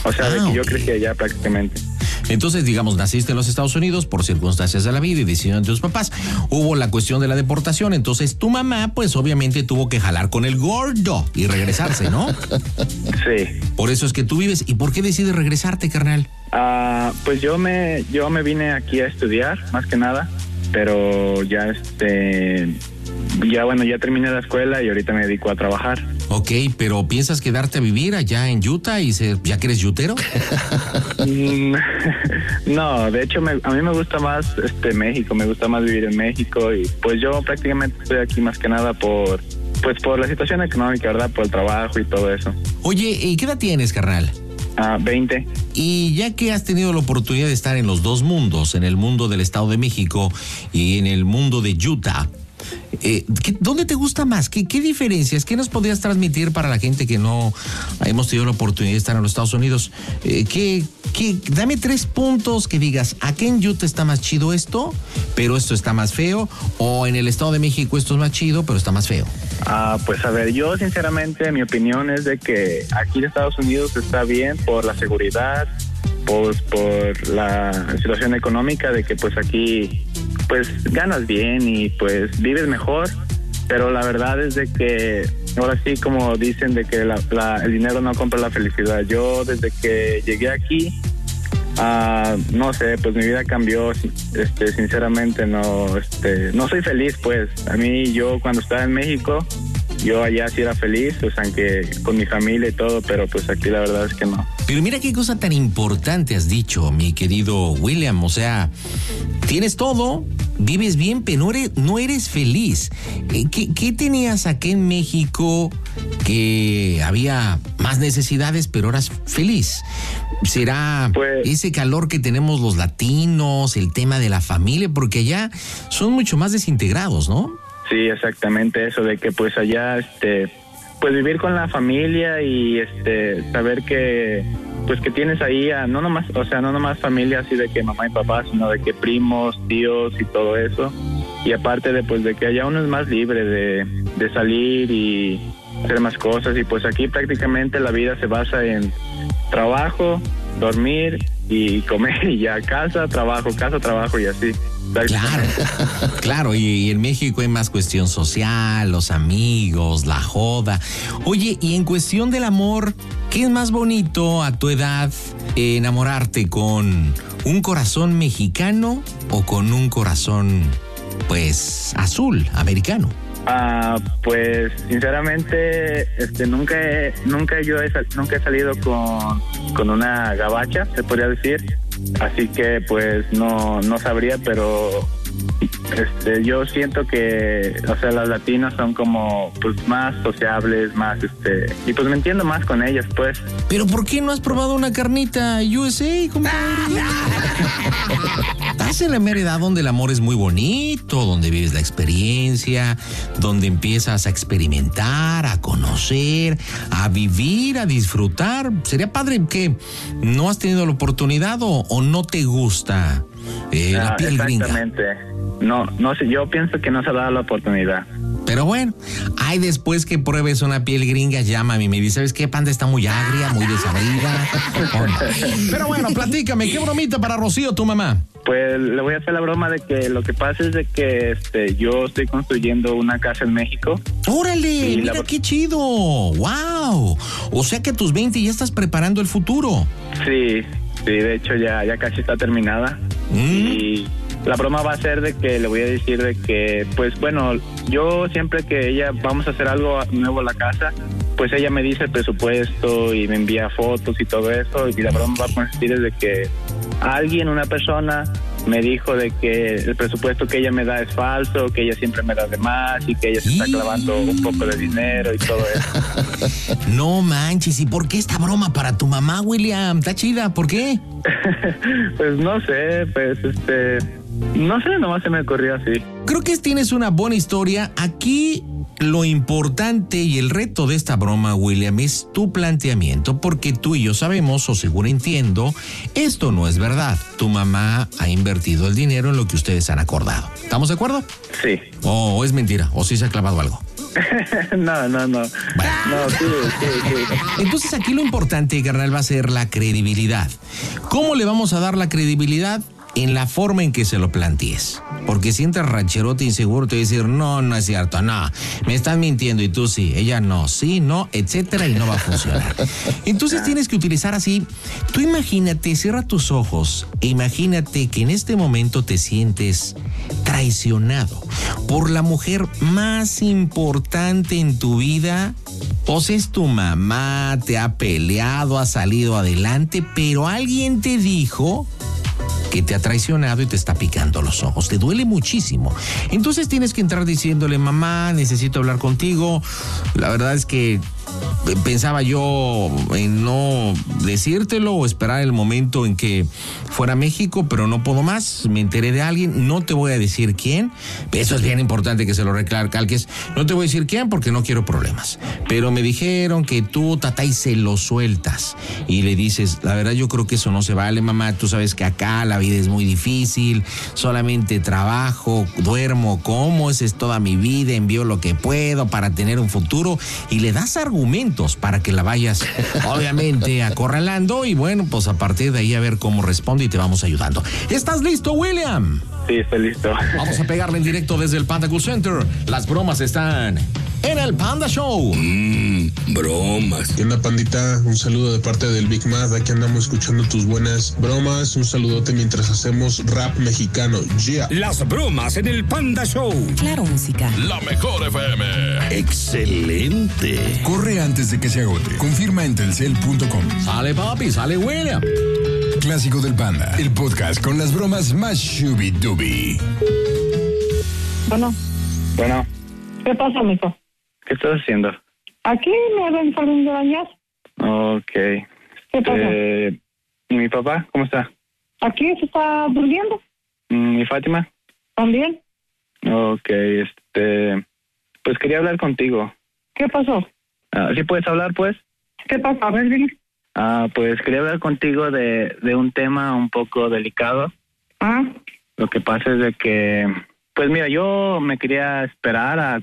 O sea, de que yo ok. crecí allá prácticamente. Entonces, digamos, naciste en los Estados Unidos por circunstancias de la vida y decisión de tus papás. Hubo la cuestión de la deportación, entonces tu mamá, pues obviamente tuvo que jalar con el gordo y regresarse, ¿no? Sí. Por eso es que tú vives. ¿Y por qué decides regresarte, carnal? Pues yo me vine aquí a estudiar, más que nada, pero ya ya terminé la escuela y ahorita me dedico a trabajar. Ok, pero ¿piensas quedarte a vivir allá en Utah y ya que eres yutero? No, de hecho a mí me gusta más México, me gusta más vivir en México y pues yo prácticamente estoy aquí más que nada por la situación económica, ¿verdad? Por el trabajo y todo eso. Oye, ¿y qué edad tienes, carnal? 20. Y ya que has tenido la oportunidad de estar en los dos mundos, en el mundo del Estado de México y en el mundo de Utah, ¿dónde te gusta más? ¿Qué diferencias? ¿Qué nos podrías transmitir para la gente que no hemos tenido la oportunidad de estar en los Estados Unidos? Dame 3 puntos que digas, aquí en Utah está más chido esto, pero esto está más feo, o en el Estado de México esto es más chido, pero está más feo. Pues a ver, yo sinceramente mi opinión es de que aquí en Estados Unidos está bien por la seguridad, por la situación económica, de que pues aquí pues ganas bien y pues vives mejor, pero la verdad es de que ahora sí, como dicen, de que el dinero no compra la felicidad. Yo desde que llegué aquí, no sé, pues mi vida cambió, sinceramente no soy feliz, pues. A mí, yo cuando estaba en México, yo allá sí era feliz, pues aunque con mi familia y todo, pero pues aquí la verdad es que no. Pero mira qué cosa tan importante has dicho, mi querido William. O sea, tienes todo, vives bien, pero no eres feliz. ¿Qué tenías aquí en México que había más necesidades, pero eras feliz? ¿Será ese calor que tenemos los latinos, el tema de la familia? Porque allá son mucho más desintegrados, ¿no? Sí, exactamente eso, de que pues allá, pues vivir con la familia y saber que pues que tienes ahí no nomás familia así de que mamá y papá, sino de que primos, tíos y todo eso. Y aparte de que allá uno es más libre de salir y hacer más cosas, y pues aquí prácticamente la vida se basa en trabajo, dormir y comer, y ya casa, trabajo y así. Claro, y en México hay más cuestión social, los amigos, la joda. Oye, y en cuestión del amor, ¿qué es más bonito a tu edad, enamorarte con un corazón mexicano o con un corazón, pues, azul, americano? Pues sinceramente nunca he salido con una gabacha, se podría decir, así que pues no sabría, pero yo siento que, o sea, las latinas son como pues más sociables, más y pues me entiendo más con ellas, pues. Pero ¿por qué no has probado una carnita USA, compadre? Estás en la mera edad donde el amor es muy bonito, donde vives la experiencia, donde empiezas a experimentar, a conocer, a vivir, a disfrutar. Sería padre que no has tenido la oportunidad o no te gusta la piel gringa. Exactamente. No sé, yo pienso que no se ha dado la oportunidad. Pero bueno, ay, después que pruebes una piel gringa, llámame y me dice, ¿sabes qué? Panda está muy agria, muy desabrida. Pero bueno, platícame, ¿qué bromita para Rocío, tu mamá? Pues le voy a hacer la broma de que lo que pasa es de que yo estoy construyendo una casa en México. ¡Órale! Mira qué chido. ¡Wow! O sea que a tus 20 ya estás preparando el futuro. Sí, de hecho ya casi está terminada. Y la broma va a ser de que le voy a decir de que, pues bueno, yo siempre que ella vamos a hacer algo nuevo en la casa, pues ella me dice el presupuesto y me envía fotos y todo eso, y la broma va a consistir en de que una persona me dijo de que el presupuesto que ella me da es falso, que ella siempre me da de más y que ella se está clavando un poco de dinero y todo eso. No manches, ¿y por qué esta broma para tu mamá, William? Está chida, ¿por qué? Pues no sé, no sé, nomás se me ocurrió así. Creo que tienes una buena historia. Aquí lo importante y el reto de esta broma, William, es tu planteamiento, porque tú y yo sabemos, o según entiendo, esto no es verdad. Tu mamá ha invertido el dinero en lo que ustedes han acordado. ¿Estamos de acuerdo? Sí. ¿O es mentira? ¿O sí se ha clavado algo? No. No, sí. Entonces aquí lo importante, carnal, va a ser la credibilidad. ¿Cómo le vamos a dar la credibilidad? En la forma en que se lo plantees. Porque si entras rancherote inseguro, te va a decir, no es cierto, no, me estás mintiendo y tú sí, ella no, sí, no, etcétera, y no va a funcionar. Entonces tienes que utilizar así, tú imagínate, cierra tus ojos e imagínate que en este momento te sientes traicionado por la mujer más importante en tu vida. O sea, es tu mamá, te ha peleado, ha salido adelante, pero alguien te dijo que te ha traicionado y te está picando los ojos, te duele muchísimo. Entonces tienes que entrar diciéndole, mamá, necesito hablar contigo. La verdad es que pensaba yo en no decírtelo o esperar el momento en que fuera a México, pero no puedo más. Me enteré de alguien, no te voy a decir quién. Eso es bien importante que se lo recalques. No te voy a decir quién porque no quiero problemas. Pero me dijeron que tú, tata, y se lo sueltas. Y le dices, la verdad yo creo que eso no se vale, mamá. Tú sabes que acá la vida es muy difícil. Solamente trabajo, duermo, como, esa es toda mi vida. Envío lo que puedo para tener un futuro. Y le das argumentos para que la vayas, obviamente, acorralando. Y bueno, pues a partir de ahí a ver cómo responde y te vamos ayudando. ¿Estás listo, William? Sí, estoy listo. Vamos a pegarle en directo desde el Panda Cool Center. Las bromas están en el Panda Show. Bromas. ¿Qué onda, pandita? Un saludo de parte del Big Mad. Aquí andamos escuchando tus buenas bromas. Un saludote mientras hacemos rap mexicano. Yeah. Las bromas en el Panda Show. Claro, música. La mejor FM. Excelente. Corre antes de que se agote. Confirma en telcel.com. Sale, papi, sale, William. Clásico del Panda, el podcast con las bromas más shubi-dubi. Bueno, ¿qué pasa, mijo? ¿Qué estás haciendo? Aquí me ven saliendo de bañar. Ok. ¿Qué pasa? ¿Mi papá? ¿Cómo está? Aquí se está durmiendo. ¿Mi Fátima? ¿También? Ok, pues quería hablar contigo. ¿Qué pasó? ¿Sí puedes hablar, pues? ¿Qué pasa? A ver, dime. Pues quería hablar contigo de un tema un poco delicado. Lo que pasa es de que, pues mira, yo me quería esperar a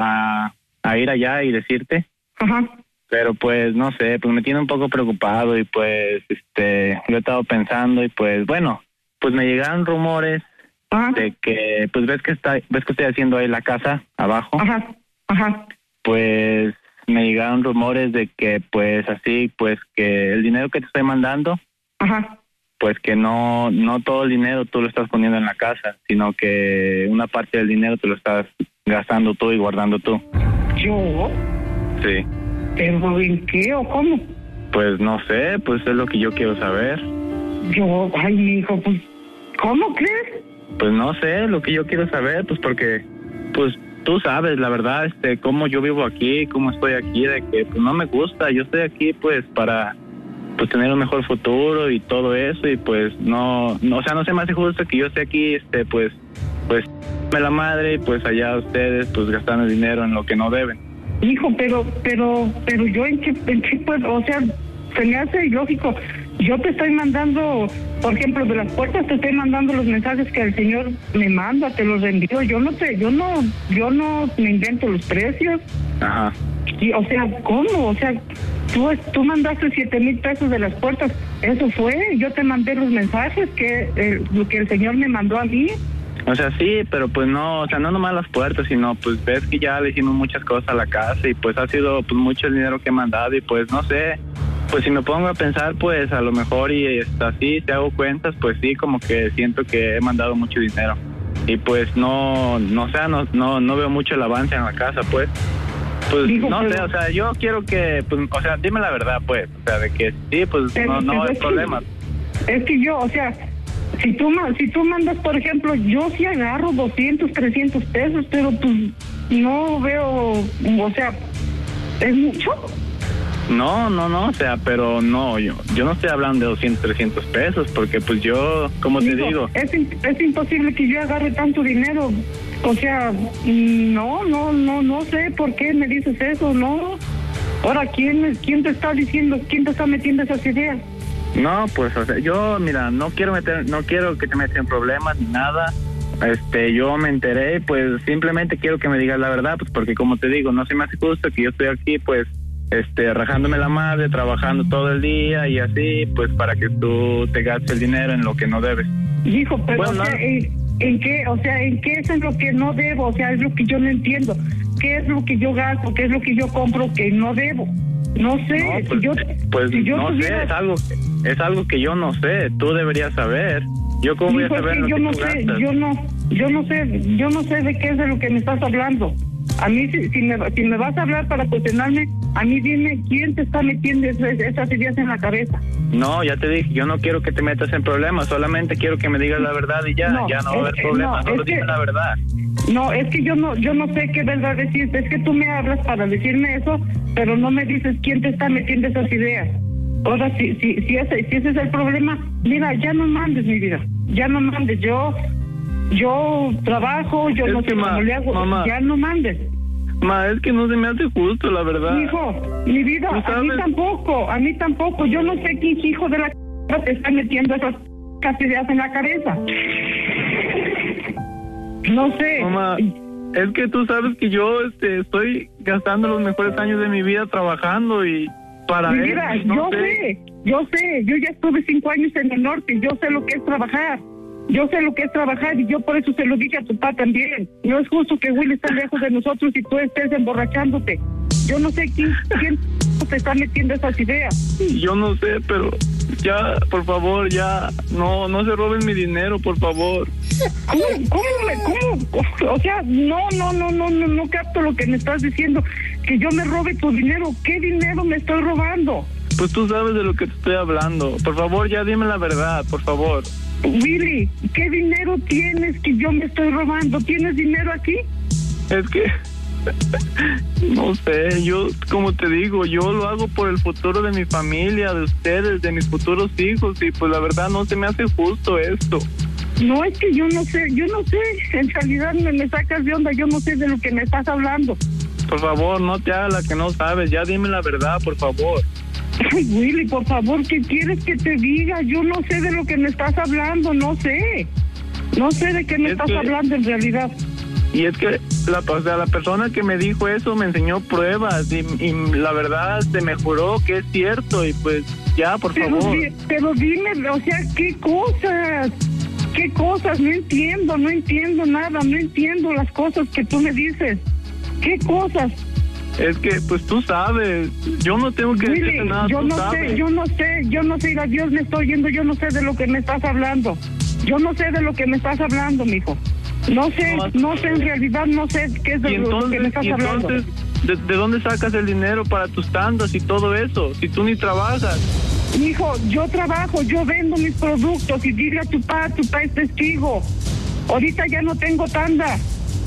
ir allá y decirte. Ajá. Pero pues no sé, pues me tiene un poco preocupado y pues yo he estado pensando y pues bueno, pues me llegaron rumores de que pues ves que estoy haciendo ahí la casa abajo. Ajá. Pues me llegaron rumores de que pues así, pues que el dinero que te estoy mandando, pues que no todo el dinero tú lo estás poniendo en la casa, sino que una parte del dinero te lo estás gastando tú y guardando tú. ¿Yo? Sí. ¿Pero en qué o cómo? Pues no sé, pues es lo que yo quiero saber. Ay, mijo, pues, ¿cómo crees? Pues no sé, lo que yo quiero saber, pues porque, pues tú sabes, la verdad, cómo yo vivo aquí, cómo estoy aquí, de que pues no me gusta. Yo estoy aquí pues para pues tener un mejor futuro y todo eso, y pues no, o sea, no se me hace justo que yo esté aquí, pues me la madre y pues allá ustedes pues gastando dinero en lo que no deben. Hijo, pero yo en qué puedo, o sea, se me hace ilógico. Yo te estoy mandando, por ejemplo, de las puertas te estoy mandando los mensajes que el señor me manda, te los envío. Yo no me invento los precios. Ajá. Y, o sea, ¿cómo? O sea, tú mandaste 7,000 pesos de las puertas. Eso fue. Yo te mandé los mensajes lo que el señor me mandó a mí. O sea, sí, pero pues no, o sea, no nomás las puertas, sino pues ves que ya le hicimos muchas cosas a la casa y pues ha sido pues mucho el dinero que he mandado y pues no sé. Pues si me pongo a pensar, pues a lo mejor y así, te hago cuentas, pues sí, como que siento que he mandado mucho dinero. Y pues no veo mucho el avance en la casa, pues. Pues digo, no sé, o sea, yo quiero que, pues, o sea, dime la verdad, pues. O sea, de que sí, pues no hay problema. Es que yo, o sea, si tú mandas, por ejemplo, yo sí agarro 200, 300 pesos, pero pues no veo, o sea, ¿es mucho? No, o sea, pero no, yo no estoy hablando de 200, 300 pesos, porque pues yo, como te digo... Es imposible que yo agarre tanto dinero, o sea, no sé por qué me dices eso, ¿no? Ahora, ¿quién te está diciendo, quién te está metiendo esas ideas? No, pues, o sea, yo, mira, no quiero que te metas en problemas ni nada, yo me enteré, pues simplemente quiero que me digas la verdad, pues porque como te digo, no se me hace justo que yo estoy aquí, pues, rajándome la madre, trabajando todo el día y así, pues para que tú te gastes el dinero en lo que no debes. Hijo, pero bueno, o sea, ¿en qué? O sea, ¿en qué es lo que no debo? O sea, es lo que yo no entiendo. ¿Qué es lo que yo gasto? ¿Qué es lo que yo compro que no debo? No sé. No, pues, si yo no tuviera... sé, es algo que yo no sé. Tú deberías saber. Yo cómo voy a saber lo yo que no tú sé, gastas. yo no sé de qué es de lo que me estás hablando. A mí, si me vas a hablar para cuestionarme, a mí dime quién te está metiendo esas ideas en la cabeza. No, ya te dije, yo no quiero que te metas en problemas, solamente quiero que me digas la verdad y ya no va a haber problemas, solo dime la verdad. No, es que yo no sé qué verdad decirte, es que tú me hablas para decirme eso, pero no me dices quién te está metiendo esas ideas. Ahora, si ese es el problema, mira, ya no mandes, mi vida, ya no mandes, yo trabajo, yo no sé cómo le hago, mamá, ya no mandes. Ma, es que no se me hace justo, la verdad. Hijo, mi vida, a mí tampoco, yo no sé qué hijo de la te está metiendo esas ideas en la cabeza. No sé. Mamá, es que tú sabes que yo estoy gastando los mejores años de mi vida trabajando y para mi vida, yo sé, yo ya estuve 5 años en el norte, yo sé lo que es trabajar. Yo sé lo que es trabajar y yo por eso se lo dije a tu papá también. No es justo que Willy esté lejos de nosotros y tú estés emborrachándote. Yo no sé quién te está metiendo esas ideas. Yo no sé, pero ya, por favor, ya, no se roben mi dinero, por favor. ¿Cómo? O sea, no capto lo que me estás diciendo. Que yo me robe tu dinero. ¿Qué dinero me estoy robando? Pues tú sabes de lo que te estoy hablando. Por favor, ya dime la verdad, por favor. Willy, ¿qué dinero tienes que yo me estoy robando? ¿Tienes dinero aquí? Es que no sé, yo, como te digo, yo lo hago por el futuro de mi familia, de ustedes, de mis futuros hijos, y pues la verdad no se me hace justo esto. No, es que yo no sé, en realidad me sacas de onda, yo no sé de lo que me estás hablando. Por favor, no te hagas la que no sabes, ya dime la verdad, por favor. Ay, Willy, por favor, ¿qué quieres que te diga? Yo no sé de lo que me estás hablando, no sé de qué me estás hablando en realidad. Y es que la persona que me dijo eso me enseñó pruebas y la verdad se me juró que es cierto y pues ya, por favor. Pero dime, o sea, ¿qué cosas? No entiendo nada, no entiendo las cosas que tú me dices. ¿Qué cosas? Es que, pues tú sabes, yo no tengo que decirte nada, yo no sé, a Dios me estoy yendo, yo no sé de lo que me estás hablando. Yo no sé de lo que me estás hablando, mijo. No sé, en realidad no sé qué es de lo que me estás hablando. Entonces, ¿de dónde sacas el dinero para tus tandas y todo eso? Si tú ni trabajas. Hijo, yo trabajo, yo vendo mis productos y dile a tu papá es testigo. Ahorita ya no tengo tanda.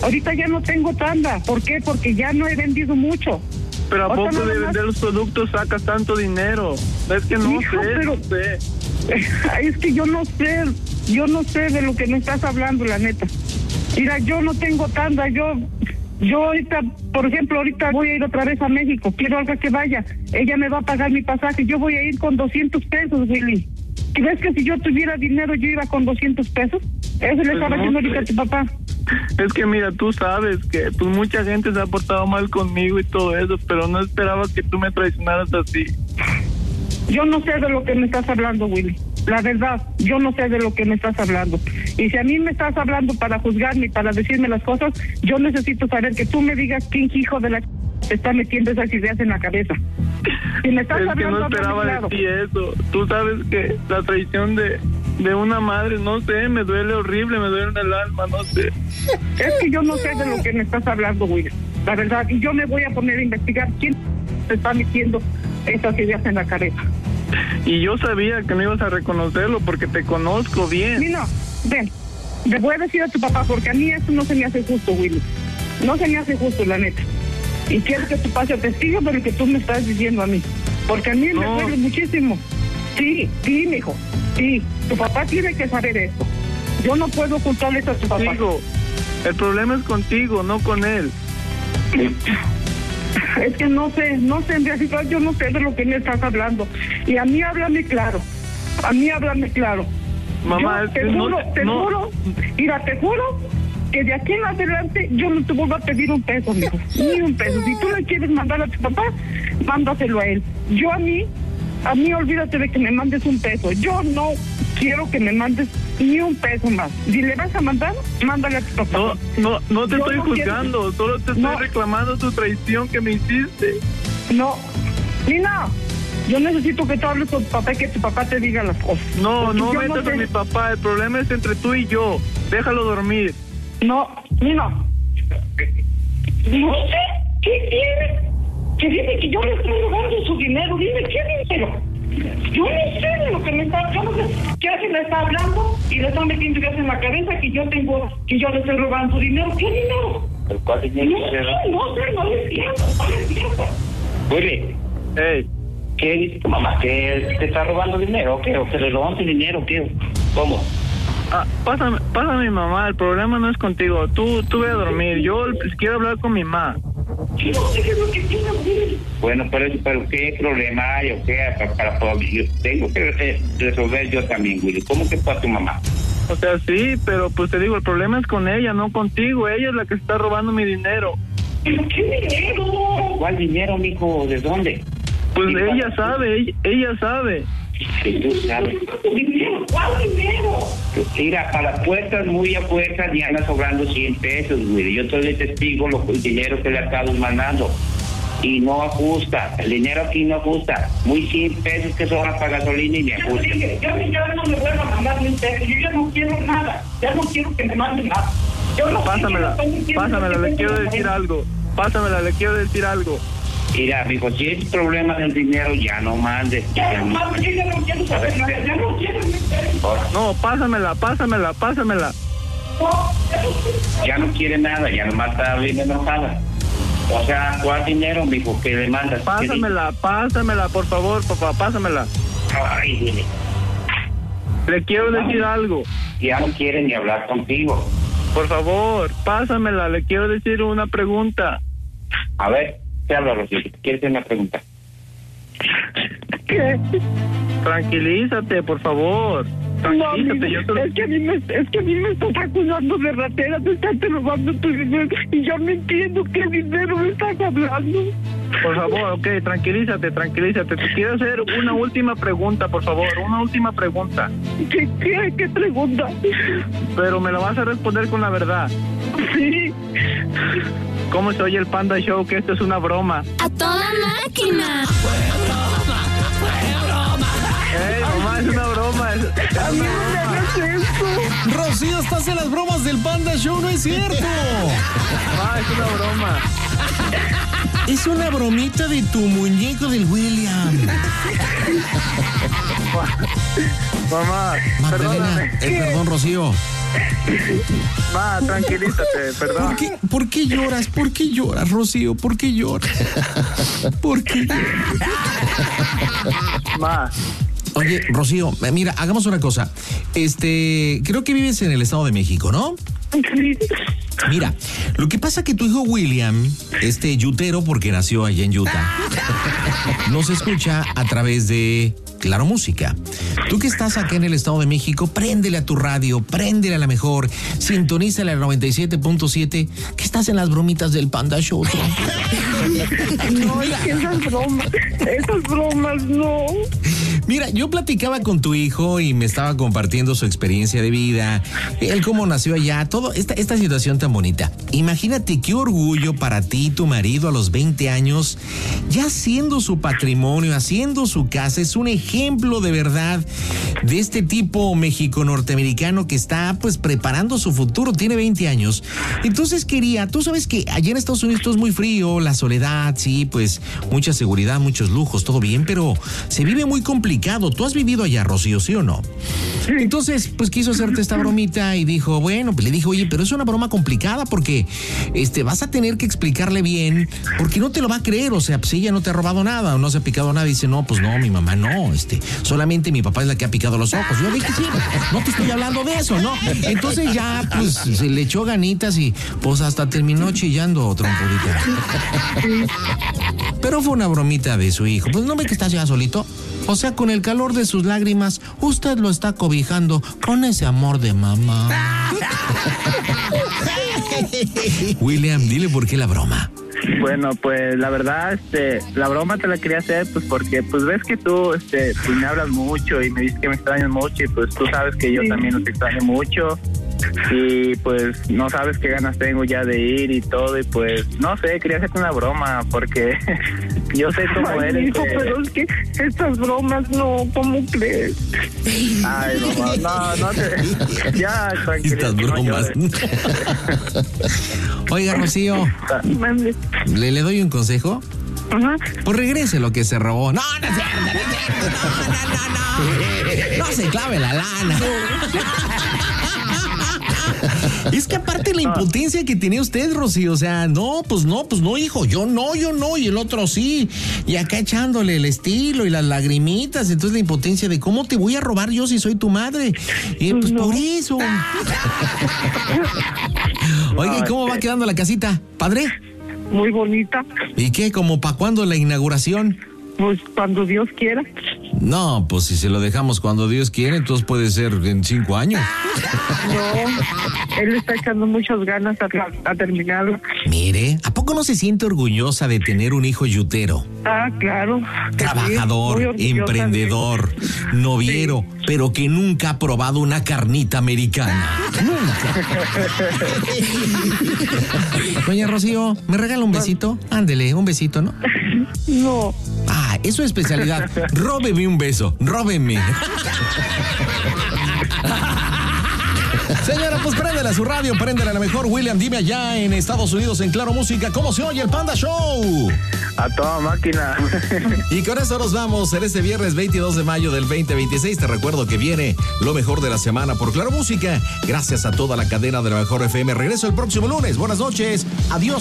¿Por qué? Porque ya no he vendido mucho. Pero ¿a poco de vender los productos sacas tanto dinero? Es que no sé. Es que yo no sé de lo que me estás hablando, la neta. Mira, yo no tengo tanda, yo ahorita, por ejemplo, voy a ir otra vez a México, quiero algo que vaya, ella me va a pagar mi pasaje, yo voy a ir con 200 pesos, Willy. ¿Crees que si yo tuviera dinero yo iba con 200 pesos? Eso le estaba diciendo ahorita a tu papá. Es que mira, tú sabes que pues mucha gente se ha portado mal conmigo y todo eso, pero no esperaba que tú me traicionaras así. Yo no sé de lo que me estás hablando, Willy. La verdad, yo no sé de lo que me estás hablando. Y si a mí me estás hablando para juzgarme y para decirme las cosas, yo necesito saber que tú me digas quién hijo de la te está metiendo esas ideas en la cabeza. Si me estás hablando, que no esperaba de ti eso. Tú sabes que la traición de una madre, no sé, me duele horrible, me duele en el alma, no sé. Es que yo no sé de lo que me estás hablando, Willy. La verdad, y yo me voy a poner a investigar quién te está metiendo esas ideas en la cabeza. Y yo sabía que no ibas a reconocerlo porque te conozco bien. No, ven, le voy a decir a tu papá porque a mí eso no se me hace justo, Willy. No se me hace justo, la neta. Y quiero que tu papá sea testigo de lo que tú me estás diciendo a mí. Porque a mí me duele muchísimo. Sí, mijo. Sí, tu papá tiene que saber esto. Yo no puedo ocultarle eso a tu papá. Digo, el problema es contigo, no con él. Es que no sé, en realidad yo no sé de lo que me estás hablando. Y a mí háblame claro. Mamá, yo te juro, mira, te juro que de aquí en adelante yo no te vuelvo a pedir un peso, mijo, ni un peso. Si tú le quieres mandar a tu papá, mándaselo a él. Yo a mí olvídate de que me mandes un peso. Yo no quiero que me mandes ni un peso más. Si le vas a mandar, mándale a tu papá. No te estoy juzgando, solo te estoy reclamando tu traición que me hiciste. No, Nina, yo necesito que tú hables con tu papá y que tu papá te diga las cosas. No Porque metas a mi papá, el problema es entre tú y yo. Déjalo dormir. No, Nina. No sé, ¿qué quieres? Que dice que yo le estoy robando su dinero. Dime, ¿qué dinero? Yo no sé de lo que me está... Yo no sé qué hace, le está hablando y le está metiendo ideas en la cabeza que yo le estoy robando su dinero. ¿Qué dinero? ¿Cuál dinero? No le entiendo. Willy, Hey, ¿qué dice tu mamá? ¿Que te está robando dinero o qué? ¿O que le roban tu dinero o qué? ¿Cómo? pásame a mi mamá, el problema no es contigo. Tú ve a dormir, yo quiero hablar con mi mamá. Bueno, pero ¿qué problema hay o qué? Yo tengo que resolver yo también, Willy. ¿Cómo que para tu mamá? O sea, sí, pero pues te digo, el problema es con ella, no contigo. Ella es la que está robando mi dinero. ¿Pero qué dinero? ¿Cuál dinero, mijo? ¿De dónde? Pues ella sabe. Que tú sabes. ¿Dinero? ¿Cuál dinero? Mira, para puertas muy a puertas y anda sobrando 100 pesos, güey. Yo soy el testigo, el dinero que le acabo mandando. Y no ajusta. El dinero aquí no ajusta. Muy 100 pesos que sobran para gasolina y me ajusta. Ya no me vuelvo a mandar ni pesos. Yo ya no quiero nada. Ya no quiero que me manden nada. Pásamela, le quiero decir algo. Mira, amigo, si es problema del dinero, ya no mandes. Ya no quiero saber nada. Ya no quiero ni pesos. No, pásamela. Ya no quiere nada, ya nomás está bien enojada. O sea, ¿cuál dinero, mijo, que le mandas? Pásamela, por favor, papá, pásamela. Ay, dile. Le quiero decir algo. Ya no quiere ni hablar contigo. Por favor, pásamela, le quiero decir una pregunta. A ver, ¿qué habla, Rocío? ¿Quieres hacer una pregunta? ¿Qué? Tranquilízate, por favor. No, amigo, es que a mí me estás acusando de ratera, te estás robando tu dinero y yo no entiendo qué dinero me estás hablando. Por favor, ok, tranquilízate. Te quiero hacer una última pregunta, por favor, una última pregunta. ¿Qué pregunta? Pero me la vas a responder con la verdad. Sí. ¿Cómo se oye el Panda Show? Que esto es una broma. ¡A toda máquina! ¡Ey, mamá, es una broma! A mí no me hagas eso. Rocío, estás en las bromas del Panda Show, no es cierto. Mamá, es una broma. Es una bromita de tu muñeco del William. Mamá, Magdalena, perdóname. perdón, Rocío. Ma, tranquilízate, perdón. ¿Por qué lloras? ¿Por qué lloras, Rocío? ¿Por qué lloras? ¿Por qué lloras? Ma. Oye, Rocío, mira, hagamos una cosa. Creo que vives en el Estado de México, ¿no? Sí. Mira, lo que pasa que tu hijo William, yutero porque nació allá en Utah, nos escucha a través de Claro Música. Tú que estás acá en el Estado de México, préndele a tu radio, préndele a la mejor, sintonízale al 97.7, que estás en las bromitas del Panda Show. No, es que esas bromas, no. Mira, yo platicaba con tu hijo y me estaba compartiendo su experiencia de vida, él cómo nació allá, todo esta situación tan bonita. Imagínate qué orgullo para ti y tu marido a los 20 años, ya haciendo su patrimonio, haciendo su casa. Es un ejemplo de verdad de este tipo México-norteamericano que está pues preparando su futuro, tiene 20 años. Entonces tú sabes que allá en Estados Unidos todo es muy frío, la soledad, sí, pues mucha seguridad, muchos lujos, todo bien, pero se vive muy complicado. Tú has vivido allá, Rocío, ¿sí o no? Entonces, pues quiso hacerte esta bromita y dijo, bueno, pues le dijo, oye, pero es una broma complicada porque vas a tener que explicarle bien, porque no te lo va a creer, o sea, pues ella no te ha robado nada o no se ha picado nada. Y dice, no, pues no, mi mamá no, solamente mi papá es la que ha picado los ojos. Yo dije, sí, no te estoy hablando de eso, ¿no? Entonces ya, pues, se le echó ganitas y pues hasta terminó chillando, trompudita. Pero fue una bromita de su hijo. Pues no ve que estás ya solito. O sea, con el calor de sus lágrimas, usted lo está cobijando con ese amor de mamá. William, dile por qué la broma. Bueno, pues la verdad, la broma te la quería hacer, pues porque pues ves que tú, pues me hablas mucho y me dices que me extrañas mucho y pues tú sabes que yo también los extraño mucho y pues no sabes qué ganas tengo ya de ir y todo y pues no sé, quería hacerte una broma porque yo sé cómo eres. Hijo, pero es que estas bromas no, ¿cómo crees? Ay, mamá, no te... Ya, tranquilo. Estas bromas. Oiga, Rocío, Mande. ¿le doy un consejo? Ajá. Pues regrese lo que se robó. No, no es cierto, no. No se clave la lana. Es que aparte la impotencia que tiene usted, Rocío, o sea, no, hijo, yo no, y el otro sí. Y acá echándole el estilo y las lagrimitas, entonces la impotencia de cómo te voy a robar yo si soy tu madre. Y pues no. Por eso. Oiga, ¿y cómo va quedando la casita, padre? Muy bonita. ¿Y qué? ¿Como para cuándo la inauguración? Pues cuando Dios quiera. No, pues si se lo dejamos cuando Dios quiere, entonces puede ser en 5 años. No, él está echando muchas ganas a terminarlo. Mire, ¿a poco no se siente orgullosa de tener un hijo yutero? Ah, claro. Trabajador, sí, emprendedor, noviero, sí, pero que nunca ha probado una carnita americana. Nunca. Doña Rocío, ¿me regala un besito? Ándele, un besito, ¿no? No. Ah, es su especialidad. Róbeme un beso, róbeme. Señora, pues préndela a su radio, préndela a la mejor. William, dime allá en Estados Unidos, en Claro Música, ¿cómo se oye el Panda Show? A toda máquina. Y con eso nos vamos en este viernes 22 de mayo del 2026. Te recuerdo que viene lo mejor de la semana por Claro Música. Gracias a toda la cadena de la mejor FM. Regreso el próximo lunes. Buenas noches. Adiós.